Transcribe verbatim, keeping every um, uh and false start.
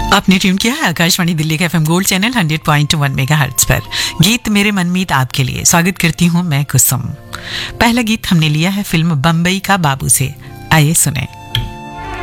आपने ट्यून किया है आकाशवाणी दिल्ली के FM gold channel hundred point वन मेगाहर्ट्ज पर। गीत मेरे मनमीत आपके लिए स्वागत करती हूं मैं कुसुम। पहला गीत हमने लिया है फिल्म बम्बई का बाबू से, आइए सुने।